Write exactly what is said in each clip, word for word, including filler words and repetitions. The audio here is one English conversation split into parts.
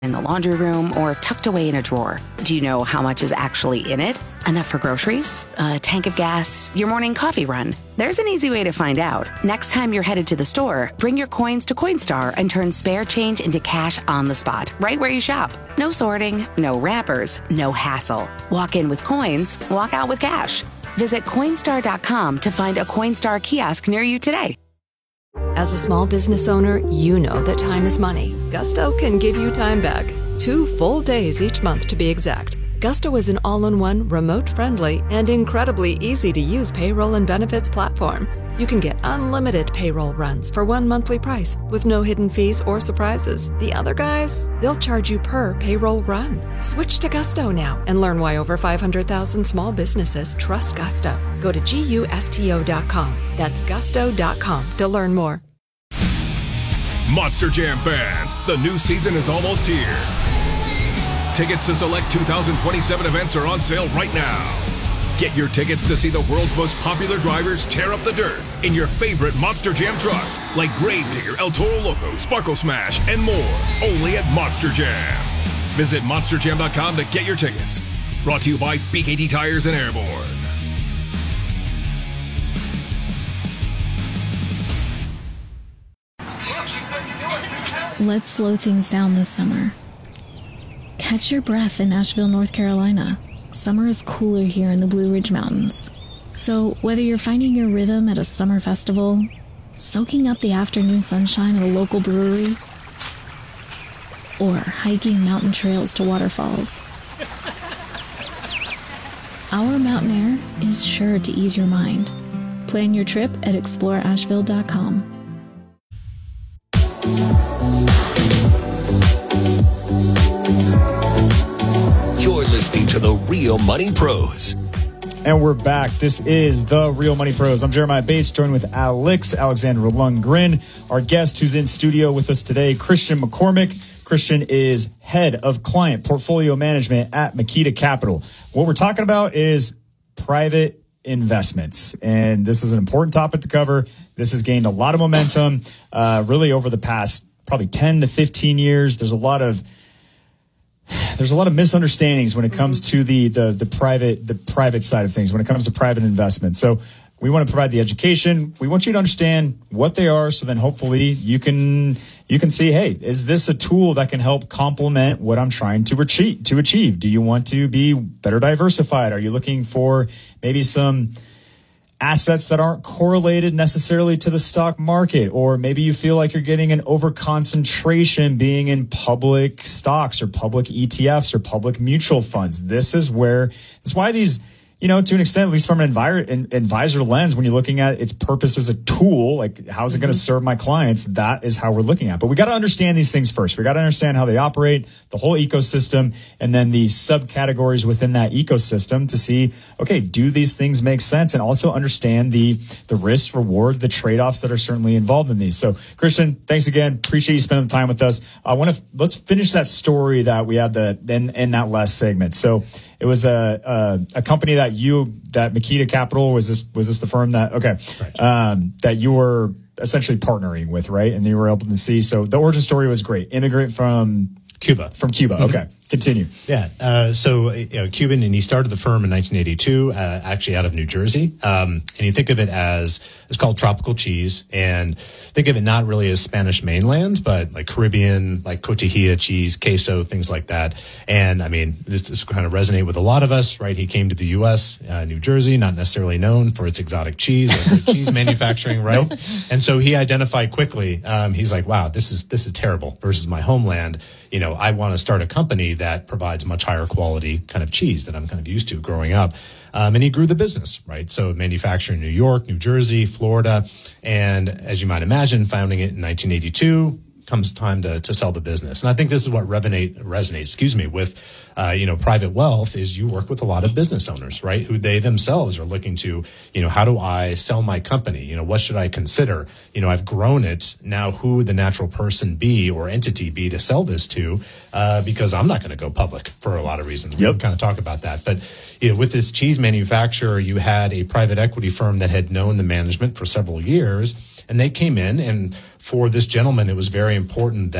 in the laundry room or tucked away in a drawer. Do you know how much is actually in it? Enough for groceries, a tank of gas, your morning coffee run? There's an easy way to find out. Next time you're headed to the store, bring your coins to Coinstar and turn spare change into cash on the spot, right where you shop. No sorting, no wrappers, no hassle. Walk in with coins, walk out with cash. Visit Coinstar dot com to find a Coinstar kiosk near you today. As a small business owner, you know that time is money. Gusto can give you time back. Two full days each month to be exact. Gusto is an all-in-one, remote-friendly, and incredibly easy-to-use payroll and benefits platform. You can get unlimited payroll runs for one monthly price with no hidden fees or surprises. The other guys, they'll charge you per payroll run. Switch to Gusto now and learn why over five hundred thousand small businesses trust Gusto. Go to gusto dot com. That's gusto dot com to learn more. Monster Jam fans, the new season is almost here. Tickets to select two thousand twenty-seven events are on sale right now. Get your tickets to see the world's most popular drivers tear up the dirt in your favorite Monster Jam trucks like Gravedigger, El Toro Loco, Sparkle Smash, and more. Only at Monster Jam. Visit monster jam dot com to get your tickets. Brought to you by B K T Tires and Airborne. Let's slow things down this summer. Catch your breath in Asheville, North Carolina. Summer is cooler here in the Blue Ridge Mountains. So whether you're finding your rhythm at a summer festival, soaking up the afternoon sunshine at a local brewery, or hiking mountain trails to waterfalls, our mountain air is sure to ease your mind. Plan your trip at explore asheville dot com. You're listening to The Real Money Pros. And we're back. This is The Real Money Pros. I'm Jeremiah Bates, joined with Alex Alexander Lundgren. Our guest who's in studio with us today, Christian McCormick. Christian is head of client portfolio management at Makita Capital. What we're talking about is private investments. And this is an important topic to cover. This has gained a lot of momentum, uh, really over the past probably ten to fifteen years. There's a lot of There's a lot of misunderstandings when it comes to the, the the private the private side of things, when it comes to private investment. So we want to provide the education. We want you to understand what they are, so then hopefully you can you can see, hey, is this a tool that can help complement what I'm trying to achieve? To achieve? Do you want to be better diversified? Are you looking for maybe some assets that aren't correlated necessarily to the stock market, or maybe you feel like you're getting an overconcentration being in public stocks or public E T Fs or public mutual funds? This is where, that's why these, you know, to an extent, at least from an envir- an advisor lens, when you're looking at its purpose as a tool, like how's it going to serve my clients? That is how we're looking at. But we got to understand these things first. We got to understand how they operate, the whole ecosystem, and then the subcategories within that ecosystem to see, okay, do these things make sense? And also understand the the risks, reward, the trade-offs that are certainly involved in these. So, Christian, thanks again. Appreciate you spending the time with us. I want to let's finish that story that we had the in, in that last segment. So. It was a, a a company that you that Makita Capital was this was this the firm that okay right. um, that you were essentially partnering with, right? And you were able to see. So the origin story was great. Immigrant from Cuba. From Cuba. Mm-hmm. Okay. Continue. Yeah. Uh, so, you know, Cuban, and he started the firm in nineteen eighty-two, uh, actually out of New Jersey. Um, and you think of it as, it's called tropical cheese. And think of it not really as Spanish mainland, but like Caribbean, like cotija cheese, queso, things like that. And I mean, this, this kind of resonate with a lot of us, right? He came to the U S, uh, New Jersey, not necessarily known for its exotic cheese or cheese manufacturing, right? Nope. And so he identified quickly, um, he's like, wow, this is, this is terrible versus my homeland. You know, I want to start a company that provides much higher quality kind of cheese that I'm kind of used to growing up. Um, and he grew the business, right? So manufacturing in New York, New Jersey, Florida. And as you might imagine, founding it in nineteen eighty-two, comes time to, to sell the business. And I think this is what resonate, resonates, excuse me, with, uh, you know, private wealth is you work with a lot of business owners, right? Who they themselves are looking to, you know, how do I sell my company? You know, what should I consider? You know, I've grown it. Now who would the natural person be or entity be to sell this to? Uh, because I'm not going to go public for a lot of reasons. Yep. We can kind of talk about that. But, you know, with this cheese manufacturer, you had a private equity firm that had known the management for several years, and they came in, and for this gentleman, it was very important that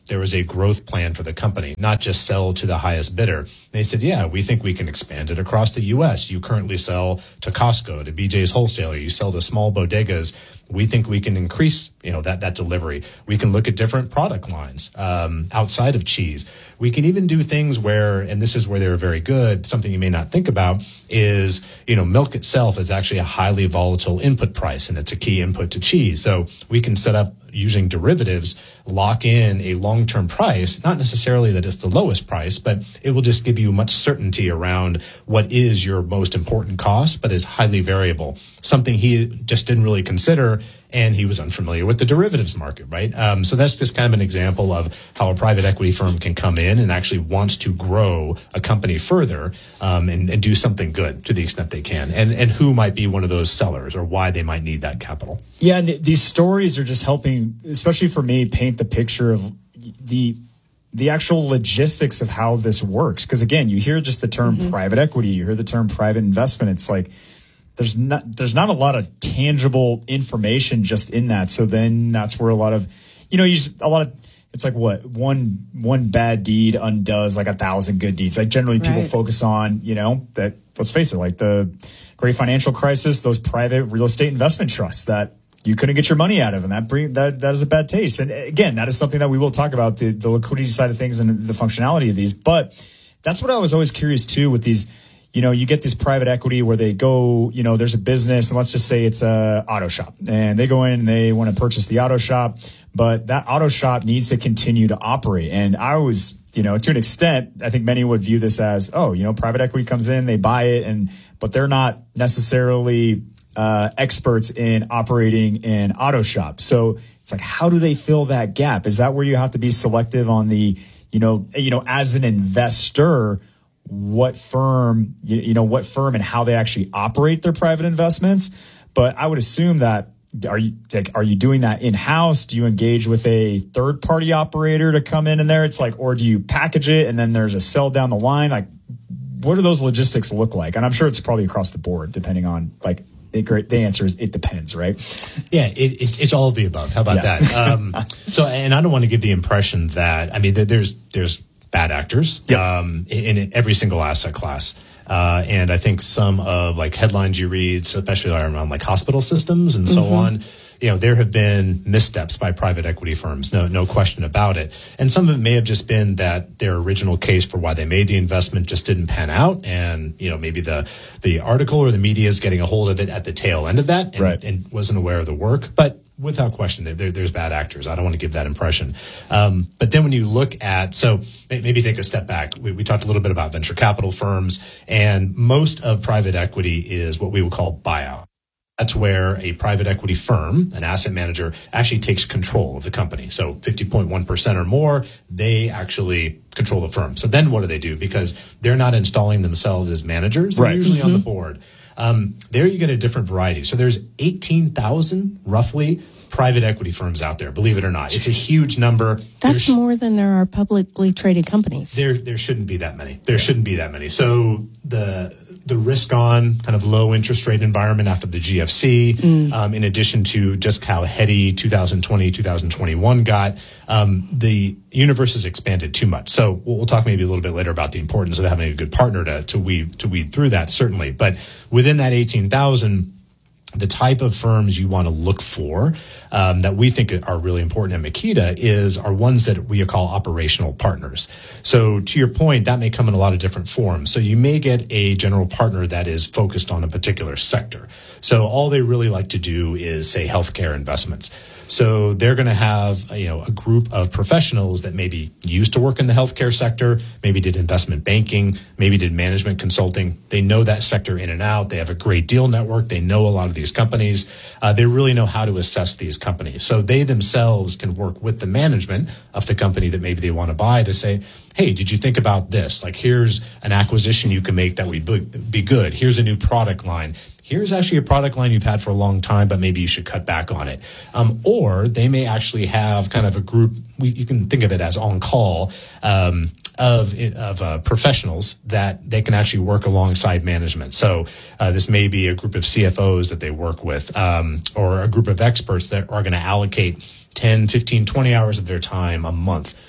there was a growth plan for the company, not just sell to the highest bidder. They said, yeah, we think we can expand it across the U S. You currently sell to Costco, to B J's Wholesaler. You sell to small bodegas. We think we can increase, you know, that, that delivery. We can look at different product lines um, outside of cheese. We can even do things where, and this is where they're very good, something you may not think about is, you know, milk itself is actually a highly volatile input price, and it's a key input to cheese. So we can set up, using derivatives, lock in a long-term price, not necessarily that it's the lowest price, but it will just give you much certainty around what is your most important cost, but is highly variable. Something he just didn't really consider, and he was unfamiliar with the derivatives market, right? Um, so that's just kind of an example of how a private equity firm can come in and actually wants to grow a company further um, and, and do something good to the extent they can, and, and who might be one of those sellers or why they might need that capital. Yeah, and these stories are just helping, especially for me, paint the picture of the the actual logistics of how this works. Because again, you hear just the term mm-hmm. private equity, you hear the term private investment. It's like there's not there's not a lot of tangible information just in that. So then that's where a lot of, you know, you just, a lot of, it's like what one one bad deed undoes like a thousand good deeds. Like generally people right. focus on, you know, that, let's face it, like the great financial crisis, those private real estate investment trusts that you couldn't get your money out of, and that bring that that is a bad taste. And again, that is something that we will talk about, the, the liquidity side of things and the functionality of these. But that's what I was always curious too with these. You know, you get this private equity where they go, you know, there's a business, and let's just say it's a auto shop, and they go in and they want to purchase the auto shop, but that auto shop needs to continue to operate. And I was, you know, to an extent, I think many would view this as, oh, you know, private equity comes in, they buy it, and but they're not necessarily uh, experts in operating an auto shop. So it's like, how do they fill that gap? Is that where you have to be selective on the, you know, you know, as an investor, what firm, you, you know, what firm and how they actually operate their private investments? But I would assume that, are you like, are you doing that in-house? Do you engage with a third-party operator to come in in there? It's like, or do you package it and then there's a sell down the line? Like, what do those logistics look like? And I'm sure it's probably across the board, depending on, like, the answer is it depends, right? Yeah, it, it, it's all of the above. How about yeah. that? Um, so, and I don't want to give the impression that, I mean, there's there's bad actors yep. um, in, in every single asset class. Uh, and I think some of like headlines you read, so especially around like hospital systems and so mm-hmm. on, you know, there have been missteps by private equity firms, no, no question about it. And some of it may have just been that their original case for why they made the investment just didn't pan out. And, you know, maybe the, the article or the media is getting a hold of it at the tail end of that and, right. and wasn't aware of the work. But without question, there, there's bad actors. I don't want to give that impression. Um, but then when you look at, so maybe take a step back. We, we talked a little bit about venture capital firms, and most of private equity is what we would call buyout. That's where a private equity firm, an asset manager, actually takes control of the company. So fifty point one percent or more, they actually control the firm. So then what do they do? Because they're not installing themselves as managers. They're right. usually mm-hmm. on the board. Um, there you get a different variety. So there's eighteen thousand roughly private equity firms out there, believe it or not. It's a huge number. That's sh- more than there are publicly traded companies. There there shouldn't be that many. There shouldn't be that many. So the the risk on kind of low interest rate environment after the G F C, mm. um, in addition to just how heady two thousand twenty, two thousand twenty-one got, um, the universe has expanded too much. So we'll, we'll talk maybe a little bit later about the importance of having a good partner to, to weed to weed through that, certainly. But within that eighteen thousand, the type of firms you want to look for um, that we think are really important at Makita is are ones that we call operational partners. So to your point, that may come in a lot of different forms. So you may get a general partner that is focused on a particular sector. So all they really like to do is, say, healthcare investments. So they're going to have, you know, a group of professionals that maybe used to work in the healthcare sector, maybe did investment banking, maybe did management consulting. They know that sector in and out. They have a great deal network. They know a lot of these companies. Uh, they really know how to assess these companies. So they themselves can work with the management of the company that maybe they want to buy to say, hey, did you think about this? Like, here's an acquisition you can make that would be good. Here's a new product line. Here's actually a product line you've had for a long time, but maybe you should cut back on it. Um, or they may actually have kind of a group, we, you can think of it as on-call, um, of of uh, professionals that they can actually work alongside management. So uh, this may be a group of C F Os that they work with, um, or a group of experts that are going to allocate ten, fifteen, twenty hours of their time a month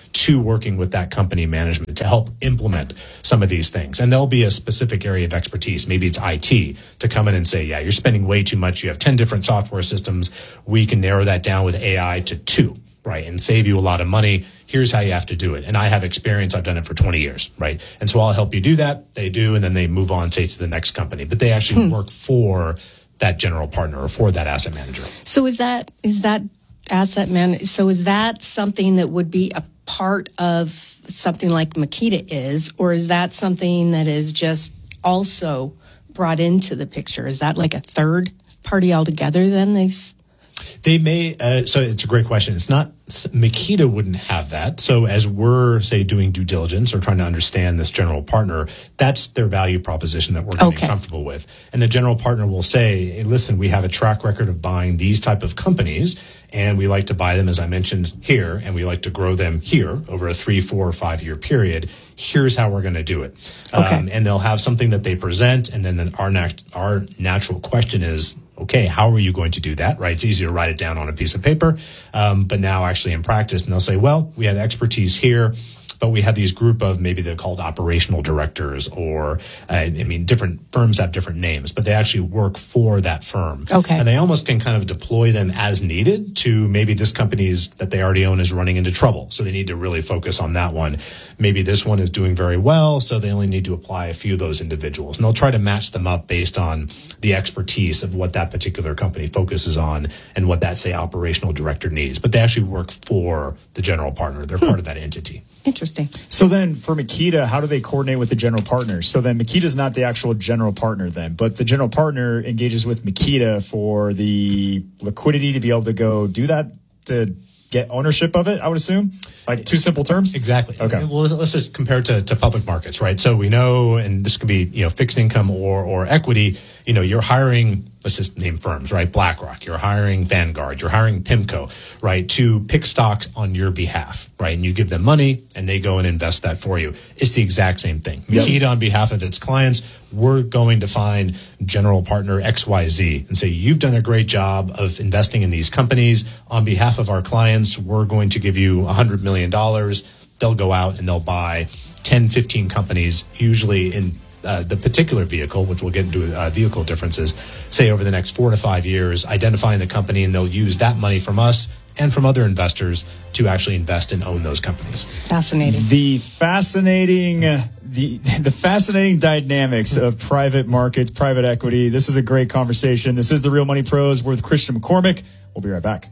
to working with that company management to help implement some of these things. And there'll be a specific area of expertise. Maybe it's I T to come in and say, yeah, you're spending way too much. You have ten different software systems. We can narrow that down with A I to two, right? And save you a lot of money. Here's how you have to do it. And I have experience. I've done it for twenty years, right? And so I'll help you do that. They do. And then they move on, say, to the next company. But they actually hmm. work for that general partner or for that asset manager. So is that is that asset man? So is that something that would be a part of something like Makita is, or is that something that is just also brought into the picture? Is that like a third party altogether? Then they. They may, uh, so it's a great question. It's not, Makita wouldn't have that. So as we're, say, doing due diligence or trying to understand this general partner, that's their value proposition that we're getting okay. comfortable with. And the general partner will say, hey, listen, we have a track record of buying these type of companies, and we like to buy them, as I mentioned here, and we like to grow them here over a three, four, or five-year period. Here's how we're going to do it. Okay. Um, and they'll have something that they present, and then, then our, nat- our natural question is, okay, how are you going to do that, right? It's easy to write it down on a piece of paper, um, but now actually in practice, and they'll say, well, we have expertise here, but we have these group of, maybe they're called operational directors, or, uh, I mean, different firms have different names, but they actually work for that firm. Okay. And they almost can kind of deploy them as needed to maybe this company's that they already own is running into trouble. So they need to really focus on that one. Maybe this one is doing very well, so they only need to apply a few of those individuals. And they'll try to match them up based on the expertise of what that particular company focuses on and what that, say, operational director needs. But they actually work for the general partner. They're hmm. part of that entity. Interesting. So then for Makita, how do they coordinate with the general partner? So then Makita's not the actual general partner then, but the general partner engages with Makita for the liquidity to be able to go do that, to get ownership of it, I would assume? Like two simple terms? Exactly. Okay. Well, let's just compare it to, to public markets, right? So we know, and this could be, you know, fixed income or, or equity, you know, you're hiring, let's just name firms, right? BlackRock, you're hiring Vanguard, you're hiring PIMCO, right? To pick stocks on your behalf, right? And you give them money and they go and invest that for you. It's the exact same thing. Yep. Makita, on behalf of its clients, we're going to find general partner X Y Z and say, you've done a great job of investing in these companies. On behalf of our clients, we're going to give you one hundred million dollars. They'll go out and they'll buy ten, fifteen companies, usually in uh, the particular vehicle, which we'll get into uh, vehicle differences, say over the next four to five years, identifying the company, and they'll use that money from us and from other investors to actually invest and own those companies. Fascinating. The fascinating, the the fascinating dynamics of private markets, private equity. This is a great conversation. This is the Real Money Pros. We're with Christian McCormick. We'll be right back.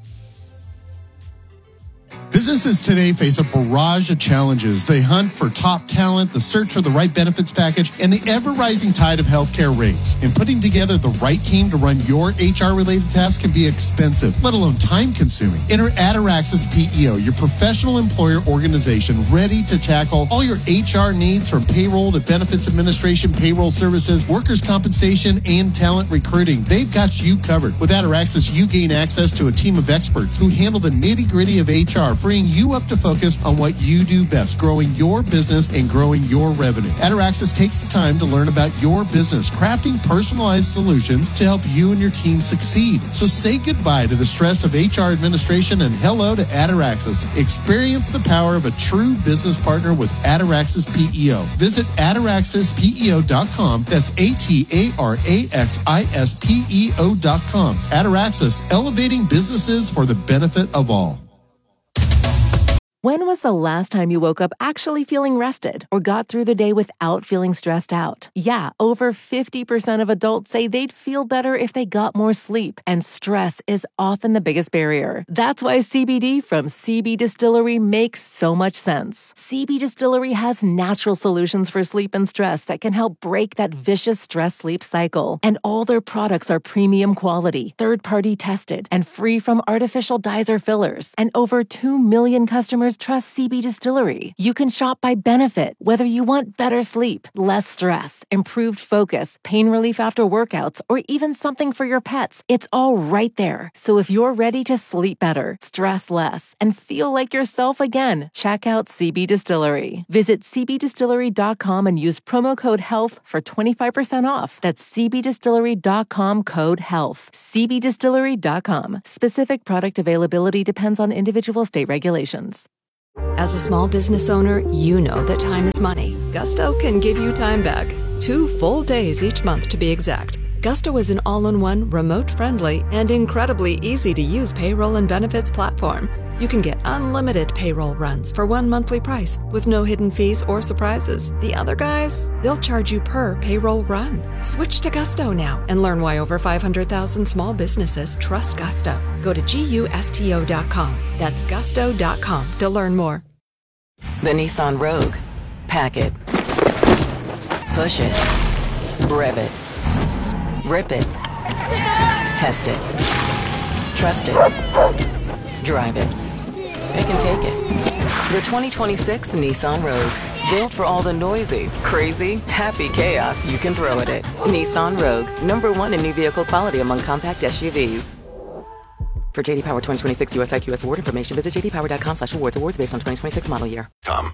Businesses today face a barrage of challenges. They hunt for top talent, the search for the right benefits package, and the ever-rising tide of healthcare rates. And putting together the right team to run your H R-related tasks can be expensive, let alone time-consuming. Enter Ataraxis P E O, your professional employer organization ready to tackle all your H R needs, from payroll to benefits administration, payroll services, workers' compensation, and talent recruiting. They've got you covered. With Ataraxis, you gain access to a team of experts who handle the nitty-gritty of H R, freeing you up to focus on what you do best, growing your business and growing your revenue. Ataraxis takes the time to learn about your business, crafting personalized solutions to help you and your team succeed. So say goodbye to the stress of H R administration and hello to Ataraxis. Experience the power of a true business partner with Ataraxis P E O. Visit ataraxis P E O dot com. That's A T A R A X I S P E O dot com. Ataraxis, elevating businesses for the benefit of all. When was the last time you woke up actually feeling rested or got through the day without feeling stressed out? Yeah, over fifty percent of adults say they'd feel better if they got more sleep, and stress is often the biggest barrier. That's why C B D from C B Distillery makes so much sense. C B Distillery has natural solutions for sleep and stress that can help break that vicious stress-sleep cycle. And all their products are premium quality, third-party tested, and free from artificial dyes or fillers. And over two million customers trust C B Distillery. You can shop by benefit, whether you want better sleep, less stress, improved focus, pain relief after workouts, or even something for your pets. It's all right there. So if you're ready to sleep better, stress less, and feel like yourself again, check out C B Distillery. Visit C B distillery dot com and use promo code HEALTH for twenty-five percent off. That's C B distillery dot com, code HEALTH. C B distillery dot com. Specific product availability depends on individual state regulations. As a small business owner, you know that time is money. Gusto can give you time back. Two full days each month to be exact. Gusto is an all-in-one, remote-friendly, and incredibly easy-to-use payroll and benefits platform. You can get unlimited payroll runs for one monthly price with no hidden fees or surprises. The other guys, they'll charge you per payroll run. Switch to Gusto now and learn why over five hundred thousand small businesses trust Gusto. Go to gusto dot com. That's gusto dot com to learn more. The Nissan Rogue. Pack it. Push it. Rev it. Rip it. Test it. Trust it. Drive it. Pick and take it. The twenty twenty-six Nissan Rogue. Built for all the noisy, crazy, happy chaos you can throw at it. Nissan Rogue. Number one in new vehicle quality among compact S U Vs. For J D Power twenty twenty-six U S I Q S award information, visit j d power dot com slash awards. Awards based on twenty twenty-six model year. Come.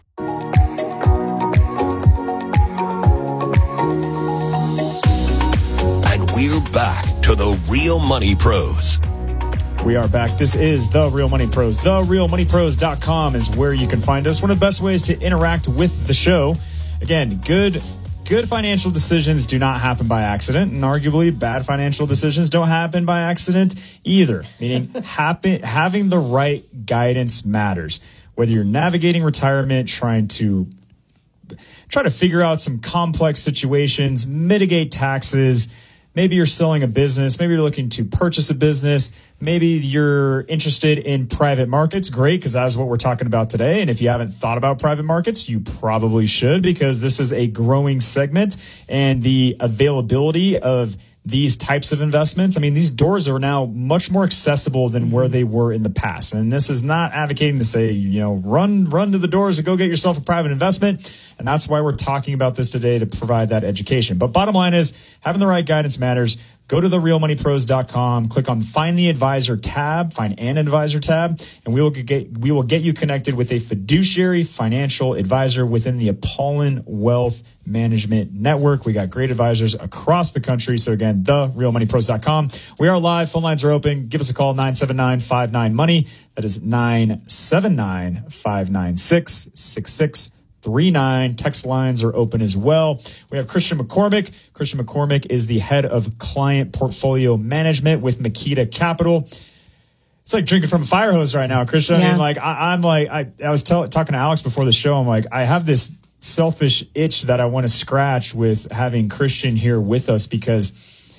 And we're back to the Real Money Pros. We are back. This is The Real Money Pros. the real money pros dot com is where you can find us. One of the best ways to interact with the show. Again, good good financial decisions do not happen by accident, and arguably bad financial decisions don't happen by accident either. Meaning happen, having the right guidance matters. Whether you're navigating retirement, trying to try to figure out some complex situations, mitigate taxes. Maybe you're selling a business. Maybe you're looking to purchase a business. Maybe you're interested in private markets. Great, because that's what we're talking about today. And if you haven't thought about private markets, you probably should, because this is a growing segment, and the availability of these types of investments. I mean, these doors are now much more accessible than where they were in the past. And this is not advocating to say, you know, run, run to the doors and go get yourself a private investment. And that's why we're talking about this today, to provide that education. But bottom line is, having the right guidance matters. Go to the real money pros dot com, click on Find the Advisor tab, find an advisor tab, and we will get we will get you connected with a fiduciary financial advisor within the Apollon Wealth Management Network. We got great advisors across the country. So again, the real money pros dot com. We are live. Phone lines are open. Give us a call, nine seven nine, five nine, money. That is nine seven nine, five nine six, six six three nine. Text lines are open as well. We have Christian McCormick. Christian McCormick is the head of client portfolio management with Makita Capital. It's like drinking from a fire hose right now, Christian. Yeah. I mean, like, I, I'm like, I, I was tell, talking to Alex before the show. I'm like, I have this selfish itch that I want to scratch with having Christian here with us, because,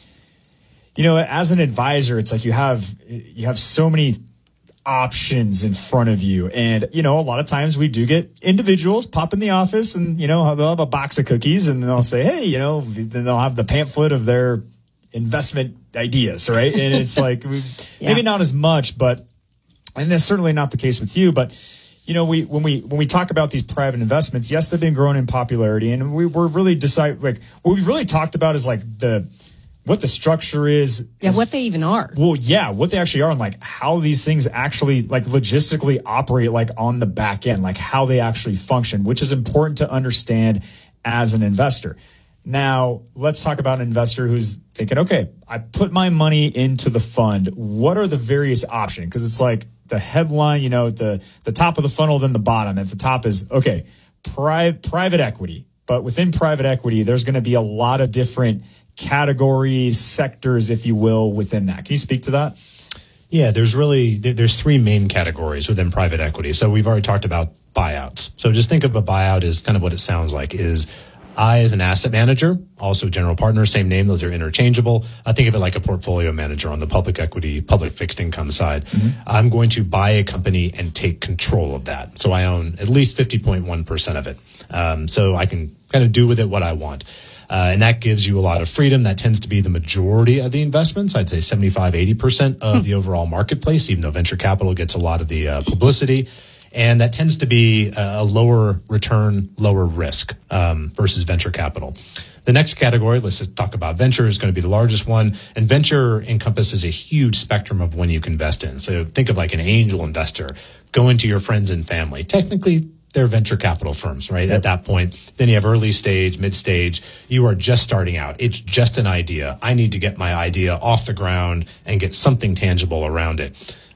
you know, as an advisor, it's like you have, you have so many options in front of you. And, you know, a lot of times we do get individuals pop in the office and, you know, they'll have a box of cookies and they'll say, hey, you know, then they'll have the pamphlet of their investment ideas, right? And it's like, we, yeah. maybe not as much, but, and that's certainly not the case with you, but, you know, we, when we, when we talk about these private investments, yes, they've been growing in popularity, and we, we're really decide, like, what we've really talked about is like the, what the structure is. Yeah, is, what they even are. Well, yeah, what they actually are, and like how these things actually like logistically operate, like on the back end, like how they actually function, which is important to understand as an investor. Now, let's talk about an investor who's thinking, okay, I put my money into the fund. What are the various options? Because it's like the headline, you know, the, the top of the funnel, then the bottom. At the top is, okay, pri- private equity. But within private equity, there's going to be a lot of different categories, sectors, if you will, within that. Can you speak to that? Yeah, there's really, there's three main categories within private equity. So we've already talked about buyouts. So just think of a buyout as kind of what it sounds like is, I, as an asset manager, also general partner, same name, those are interchangeable. I think of it like a portfolio manager on the public equity, public fixed income side. Mm-hmm. I'm going to buy a company and take control of that. So I own at least fifty point one percent of it. Um, so I can kind of do with it what I want. Uh, and that gives you a lot of freedom. That tends to be the majority of the investments. I'd say seventy-five, eighty percent of hmm. the overall marketplace, even though venture capital gets a lot of the uh, publicity. And that tends to be a lower return, lower risk um, versus venture capital. The next category, let's just talk about venture, is going to be the largest one. And venture encompasses a huge spectrum of when you can invest in. So think of like an angel investor. Go into your friends and family. Technically, they're venture capital firms, right? Yep. At that point, then you have early stage, mid stage. You are just starting out. It's just an idea. I need to get my idea off the ground and get something tangible around it.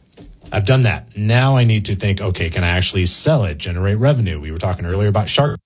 I've done that. Now I need to think, okay, can I actually sell it, generate revenue? We were talking earlier about Shark.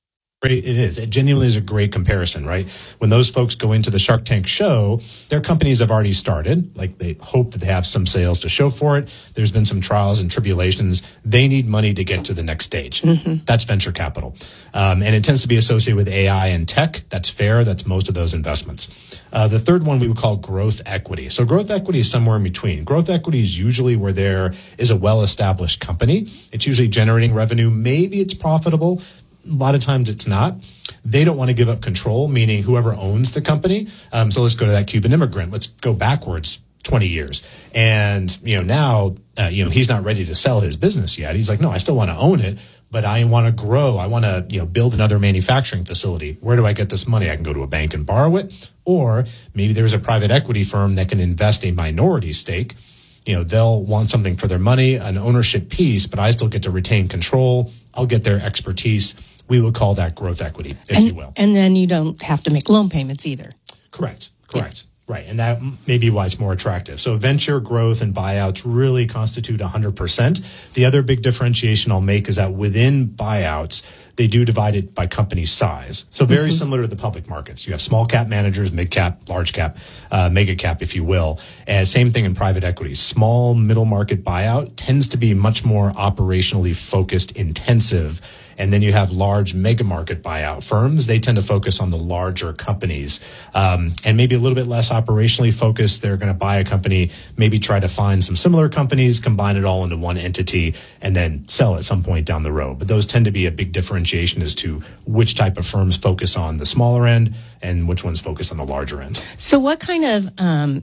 It is. It genuinely is a great comparison, right? When those folks go into the Shark Tank show, their companies have already started. Like, they hope that they have some sales to show for it. There's been some trials and tribulations. They need money to get to the next stage. Mm-hmm. That's venture capital. Um, and it tends to be associated with A I and tech. That's fair. That's most of those investments. Uh, the third one we would call growth equity. So growth equity is somewhere in between. Growth equity is usually where there is a well-established company. It's usually generating revenue. Maybe it's profitable. A lot of times it's not. They don't want to give up control, meaning whoever owns the company. Um, so let's go to that Cuban immigrant. Let's go backwards twenty years. And, you know, now, uh, you know, he's not ready to sell his business yet. He's like, no, I still want to own it, but I want to grow. I want to, you know, build another manufacturing facility. Where do I get this money? I can go to a bank and borrow it. Or maybe there's a private equity firm that can invest a minority stake. You know, they'll want something for their money, an ownership piece, but I still get to retain control. I'll get their expertise. We would call that growth equity, if and, you will. And then you don't have to make loan payments either. Correct. Correct. Yeah. Right. And that may be why it's more attractive. So venture, growth, and buyouts really constitute one hundred percent. The other big differentiation I'll make is that within buyouts, they do divide it by company size. So very mm-hmm. similar to the public markets. You have small cap managers, mid cap, large cap, uh, mega cap, if you will. And same thing in private equity. Small middle market buyout tends to be much more operationally focused, intensive. And then you have large mega market buyout firms. They tend to focus on the larger companies, um, and maybe a little bit less operationally focused. They're going to buy a company, maybe try to find some similar companies, combine it all into one entity, and then sell at some point down the road. But those tend to be a big differentiation as to which type of firms focus on the smaller end and which ones focus on the larger end. So what kind of um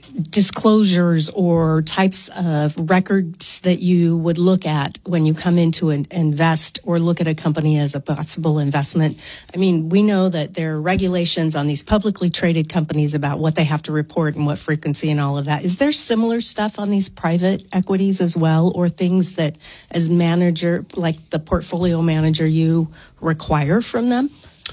disclosures or types of records that you would look at when you come into an invest or look at a company as a possible investment? I mean, we know that there are regulations on these publicly traded companies about what they have to report and what frequency and all of that. Is there similar stuff on these private equities as well, or things that as manager, like the portfolio manager, you require from them?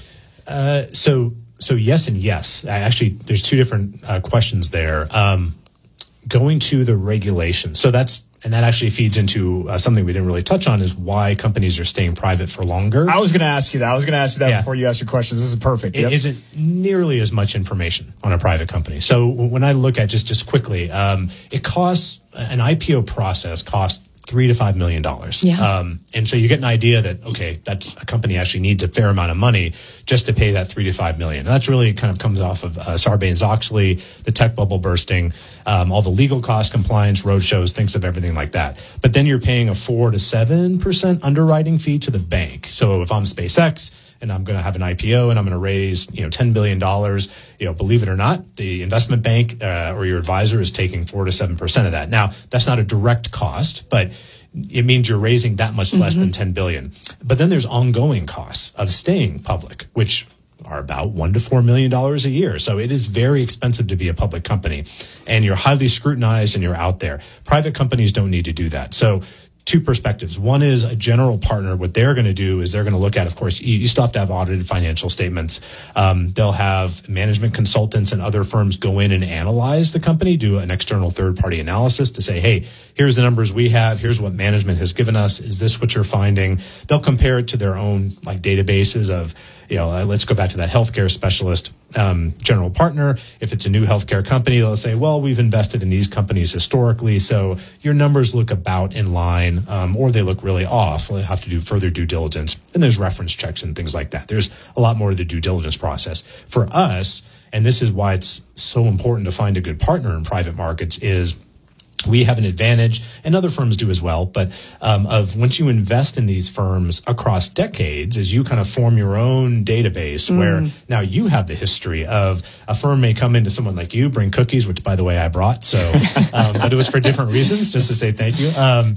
Uh, so So yes and yes. Actually, there's two different uh, questions there. Um, going to the regulation. So that's, and that actually feeds into uh, something we didn't really touch on, is why companies are staying private for longer. I was going to ask you that. I was going to ask you that yeah. before you ask your questions. This is perfect. Yep. It isn't nearly as much information on a private company. So when I look at just, just quickly, um, it costs, an I P O process costs three to five million dollars. Yeah. Um, and so you get an idea that, okay, that's a company actually needs a fair amount of money just to pay that three to five million. And that's really kind of comes off of uh, Sarbanes-Oxley, the tech bubble bursting, um, all the legal costs, compliance, roadshows, things of everything like that. But then you're paying a four to seven percent underwriting fee to the bank. So if I'm SpaceX and I'm going to have an I P O and I'm going to raise, you know, ten billion dollars, you know, believe it or not, the investment bank uh, or your advisor is taking four to seven percent of that. Now, that's not a direct cost, but it means you're raising that much less mm-hmm. than ten billion dollars. But then there's ongoing costs of staying public, which are about one to four million dollars a year. So it is very expensive to be a public company, and you're highly scrutinized and you're out there. Private companies don't need to do that. So two perspectives. One is a general partner. What they're going to do is they're going to look at, of course, you, you still have to have audited financial statements. Um, they'll have management consultants and other firms go in and analyze the company, do an external third-party analysis to say, hey, here's the numbers we have. Here's what management has given us. Is this what you're finding? They'll compare it to their own like databases of, you know, uh, let's go back to that healthcare specialist um, general partner. If it's a new healthcare company, they'll say, well, we've invested in these companies historically, so your numbers look about in line, um, or they look really off. We'll have to do further due diligence. And there's reference checks and things like that. There's a lot more to the due diligence process. For us, and this is why it's so important to find a good partner in private markets, is we have an advantage, and other firms do as well, but um, of once you invest in these firms across decades, as you kind of form your own database mm. where now you have the history of a firm may come into someone like you, bring cookies, which, by the way, I brought, so um, but it was for different reasons, just to say thank you. Um,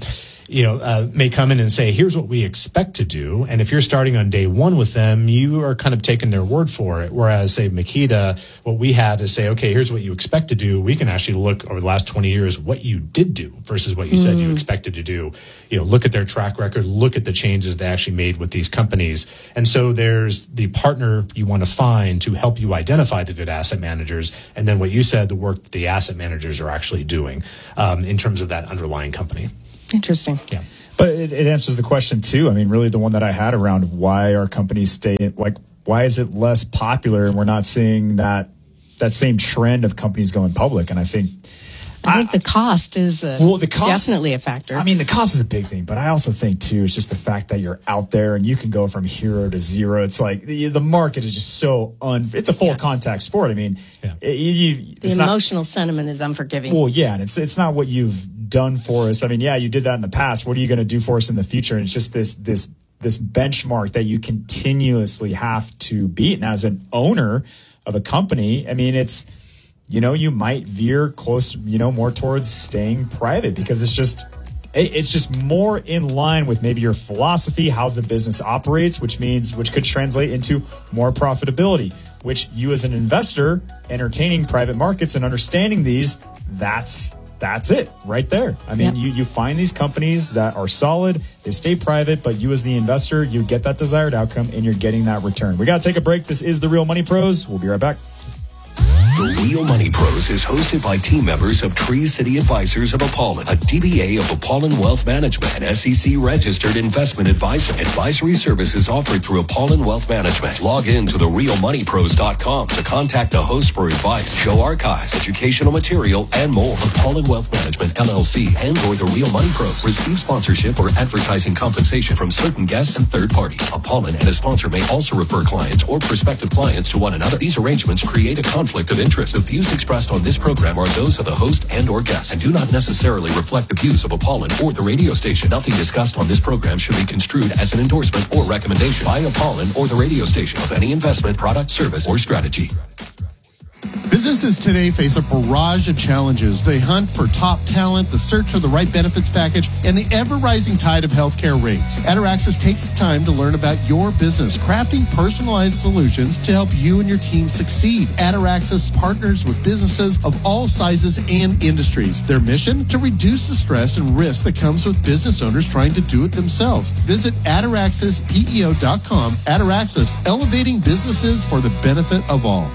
you know, uh, may come in and say, here's what we expect to do. And if you're starting on day one with them, you are kind of taking their word for it. Whereas, say, Makita, what we have is say, okay, here's what you expect to do. We can actually look over the last twenty years what you did do versus what you mm. said you expected to do. You know, look at their track record, look at the changes they actually made with these companies. And so there's the partner you want to find to help you identify the good asset managers. And then what you said, the work that the asset managers are actually doing um, in terms of that underlying company. Interesting. Yeah. But it, it answers the question too. I mean, really the one that I had around why are companies staying, like, why is it less popular and we're not seeing that, that same trend of companies going public? And I think, I think I, the cost is a, well, the cost, definitely a factor. I mean, the cost is a big thing, but I also think too, it's just the fact that you're out there and you can go from hero to zero. It's like the, the market is just so un, it's a full yeah. contact sport. I mean, yeah. it, you, the emotional not, sentiment is unforgiving. Well, yeah. And it's, it's not what you've done for us. I mean, yeah, you did that in the past. What are you going to do for us in the future? And it's just this, this, this benchmark that you continuously have to beat. And as an owner of a company, I mean, it's, you know, you might veer close, you know, more towards staying private because it's just, it's just more in line with maybe your philosophy, how the business operates, which means, which could translate into more profitability, which you as an investor entertaining private markets and understanding these, that's, that's it right there. I mean, yep. you, you find these companies that are solid, they stay private, but you as the investor, you get that desired outcome and you're getting that return. We got to take a break. This is the Real Money Pros. We'll be right back. The Real Money Pros is hosted by team members of Tree City Advisors of Apollon, a D B A of Apollon Wealth Management, an S E C-registered investment advisor. Advisory services offered through Apollon Wealth Management. Log in to the real money pros dot com to contact the host for advice, show archives, educational material, and more. Apollon Wealth Management, L L C, and or the Real Money Pros receive sponsorship or advertising compensation from certain guests and third parties. Apollon and a sponsor may also refer clients or prospective clients to one another. These arrangements create a conflict of interest. The views expressed on this program are those of the host and or guests and do not necessarily reflect the views of Apollon or the radio station. Nothing discussed on this program should be construed as an endorsement or recommendation by Apollon or the radio station of any investment, product, service, or strategy. Businesses today face a barrage of challenges. They hunt for top talent, the search for the right benefits package, and the ever-rising tide of healthcare rates. Ataraxis takes the time to learn about your business, crafting personalized solutions to help you and your team succeed. Ataraxis partners with businesses of all sizes and industries. Their mission? To reduce the stress and risk that comes with business owners trying to do it themselves. Visit ataraxis P E O dot com. Ataraxis, elevating businesses for the benefit of all.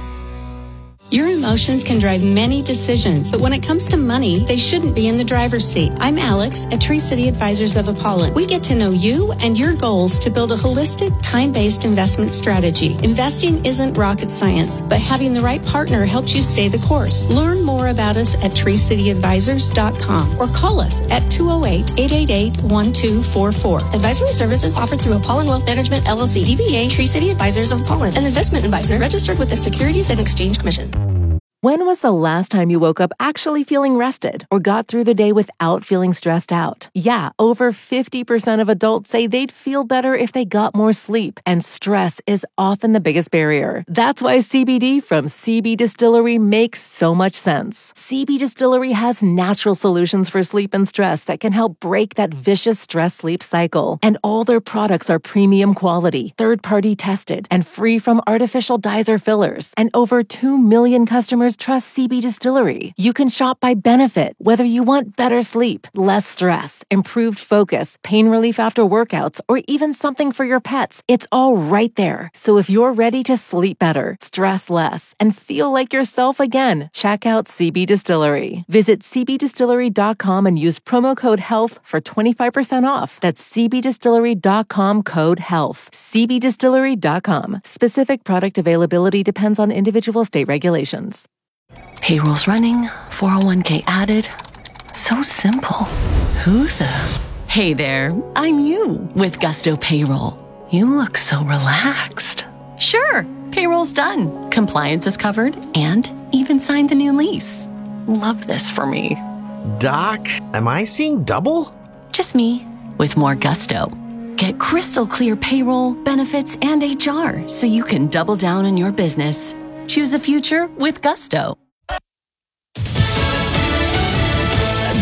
Your emotions can drive many decisions, but when it comes to money, they shouldn't be in the driver's seat. I'm Alex at Tree City Advisors of Apollon. We get to know you and your goals to build a holistic, time-based investment strategy. Investing isn't rocket science, but having the right partner helps you stay the course. Learn more about us at tree city advisors dot com or call us at two oh eight, eight eight eight, one two four four. Advisory services offered through Apollon Wealth Management, L L C, D B A, Tree City Advisors of Apollon, an investment advisor registered with the Securities and Exchange Commission. When was the last time you woke up actually feeling rested or got through the day without feeling stressed out? Yeah, over fifty percent of adults say they'd feel better if they got more sleep, and stress is often the biggest barrier. That's why C B D from C B Distillery makes so much sense. C B Distillery has natural solutions for sleep and stress that can help break that vicious stress-sleep cycle. And all their products are premium quality, third-party tested, and free from artificial dyes or fillers. And over two million customers trust C B Distillery. You can shop by benefit, whether you want better sleep, less stress, improved focus, pain relief after workouts, or even something for your pets. It's all right there. So if you're ready to sleep better, stress less, and feel like yourself again, check out C B Distillery. Visit c b distillery dot com and use promo code HEALTH for twenty-five percent off. That's c b distillery dot com code HEALTH. c b distillery dot com. Specific product availability depends on individual state regulations. Payroll's running, four oh one k added. So simple. Who the? Hey there, I'm you with Gusto Payroll. You look so relaxed. Sure, payroll's done. Compliance is covered and even signed the new lease. Love this for me. Doc, am I seeing double? Just me with more gusto. Get crystal clear payroll, benefits, and H R so you can double down on your business. Choose a future with Gusto.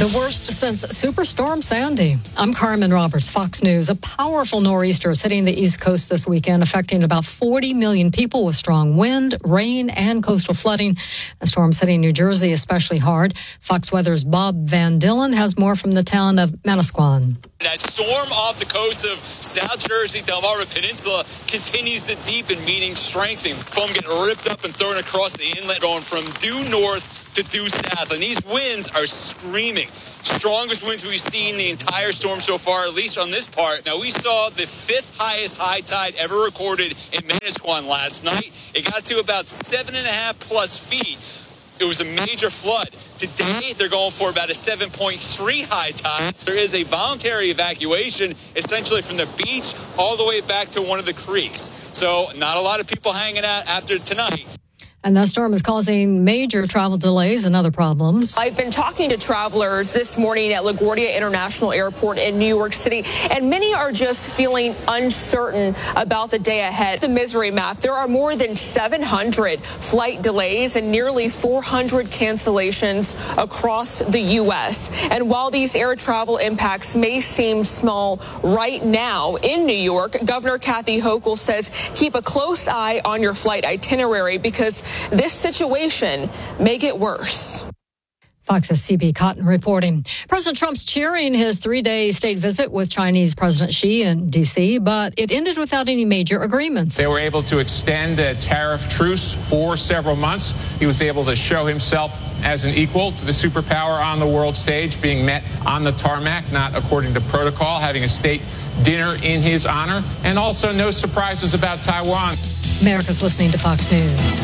The worst since Superstorm Sandy. I'm Carmen Roberts, Fox News. A powerful nor'easter is hitting the East Coast this weekend, affecting about forty million people with strong wind, rain, and coastal flooding. The storm's hitting New Jersey especially hard. Fox Weather's Bob Van Dillen has more from the town of Manasquan. That storm off the coast of South Jersey, Delmarva Peninsula, continues to deepen, meaning strengthening. Foam getting ripped up and thrown across the inlet, going from due north to due south. And these winds are screaming. Strongest winds we've seen the entire storm so far, at least on this part. Now, we saw the fifth highest high tide ever recorded in Manasquan last night. It got to about seven and a half plus feet. It was a major flood. Today, they're going for about a seven point three high tide. There is a voluntary evacuation, essentially from the beach all the way back to one of the creeks. So not a lot of people hanging out after tonight. And that storm is causing major travel delays and other problems. I've been talking to travelers this morning at LaGuardia International Airport in New York City, and many are just feeling uncertain about the day ahead. The misery map, there are more than seven hundred flight delays and nearly four hundred cancellations across the U S. And while these air travel impacts may seem small right now in New York, Governor Kathy Hochul says keep a close eye on your flight itinerary because this situation may get worse. Fox's C B Cotton reporting. President Trump's cheering his three-day state visit with Chinese President Xi in D C, but it ended without any major agreements. They were able to extend a tariff truce for several months. He was able to show himself as an equal to the superpower on the world stage, being met on the tarmac, not according to protocol, having a state dinner in his honor, and also no surprises about Taiwan. America's listening to Fox News.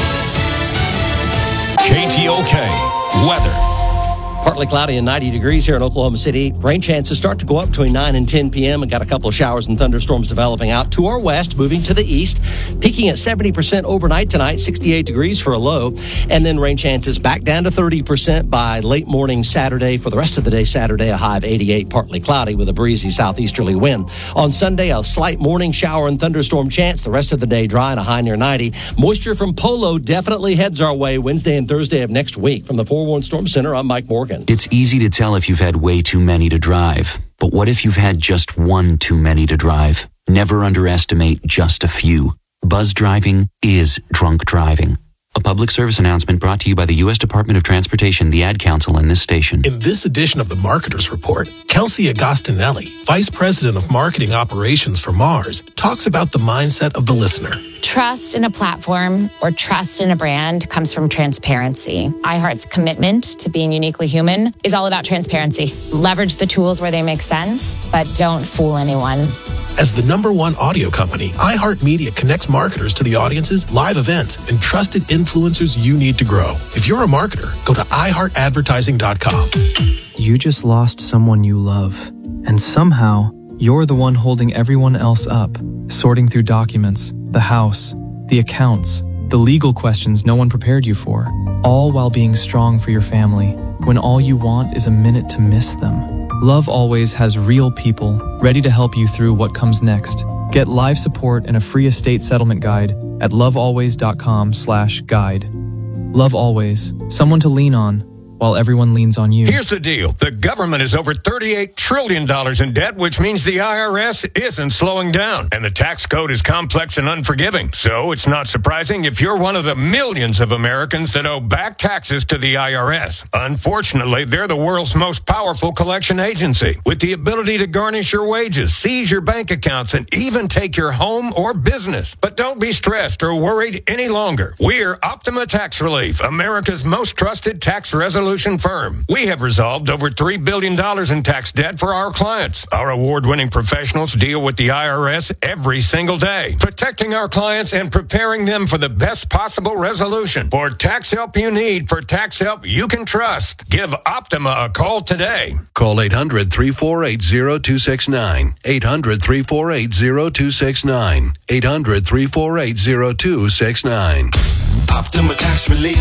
K T O K weather. Partly cloudy and ninety degrees here in Oklahoma City. Rain chances start to go up between nine and ten p.m. and got a couple of showers and thunderstorms developing out to our west, moving to the east, peaking at seventy percent overnight tonight, sixty-eight degrees for a low. And then rain chances back down to thirty percent by late morning Saturday. For the rest of the day Saturday, a high of eighty-eight, partly cloudy with a breezy southeasterly wind. On Sunday, a slight morning shower and thunderstorm chance. The rest of the day dry and a high near ninety. Moisture from Polo definitely heads our way Wednesday and Thursday of next week. From the forewarned Storm Center, I'm Mike Morgan. It's easy to tell if you've had way too many to drive. But what if you've had just one too many to drive? Never underestimate just a few. Buzz driving is drunk driving. A public service announcement brought to you by the U S Department of Transportation, the Ad Council, and this station. In this edition of the Marketer's Report, Kelsey Agostinelli, Vice President of Marketing Operations for Mars, talks about the mindset of the listener. Trust in a platform or trust in a brand comes from transparency. iHeart's commitment to being uniquely human is all about transparency. Leverage the tools where they make sense, but don't fool anyone. As the number one audio company, iHeartMedia connects marketers to the audiences, live events, and trusted influencers you need to grow. If you're a marketer, go to i heart advertising dot com. You just lost someone you love, and somehow you're the one holding everyone else up, sorting through documents, the house, the accounts, the legal questions no one prepared you for, all while being strong for your family, when all you want is a minute to miss them. Love Always has real people ready to help you through what comes next. Get live support and a free estate settlement guide at lovealways.com slash guide. Love Always, someone to lean on while everyone leans on you. Here's the deal. The government is over thirty-eight trillion dollars in debt, which means the I R S isn't slowing down. And the tax code is complex and unforgiving. So it's not surprising if you're one of the millions of Americans that owe back taxes to the I R S. Unfortunately, they're the world's most powerful collection agency, with the ability to garnish your wages, seize your bank accounts, and even take your home or business. But don't be stressed or worried any longer. We're Optima Tax Relief, America's most trusted tax resolution firm. We have resolved over three billion dollars in tax debt for our clients. Our award-winning professionals deal with the I R S every single day, protecting our clients and preparing them for the best possible resolution. For tax help you need, for tax help you can trust, give Optima a call today. Call eight hundred, three four eight, zero two six nine. eight hundred, three four eight, zero two six nine. eight hundred, three four eight, zero two six nine. Optima Tax Relief.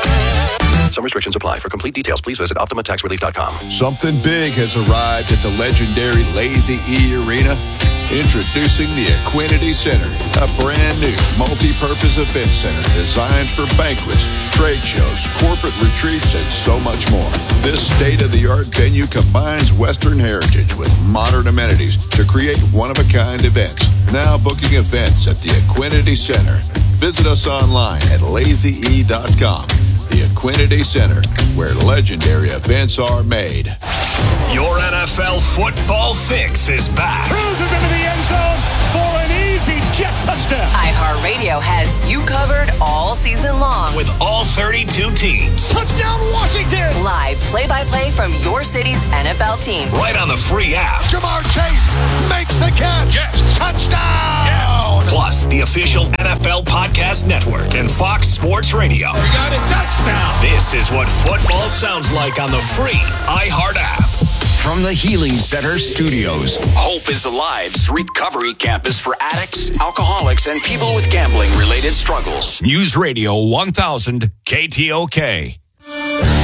Some restrictions apply. For complete details, please visit optima tax relief dot com. Something big has arrived at the legendary Lazy E Arena. Introducing the Equinity Center, a brand new multi-purpose event center designed for banquets, trade shows, corporate retreats, and so much more. This state-of-the-art venue combines Western heritage with modern amenities to create one-of-a-kind events. Now booking events at the Equinity Center. Visit us online at lazy e dot com. The Equinity Center, where legendary events are made. Your N F L football fix is back. Cruises into the end zone for an easy jet touchdown. iHeartRadio has you covered all season long. With all thirty-two teams. Touchdown Washington! Live play-by-play from your city's N F L team. Right on the free app. Jamar Chase makes the catch. Yes. Touchdown! Yes. Plus, the official N F L Podcast Network and Fox Sports Radio. We got a touchdown! This is what football sounds like on the free iHeart app. From the Healing Center Studios, Hope is Alive's recovery campus for addicts, alcoholics, and people with gambling-related struggles. News Radio one thousand K T O K.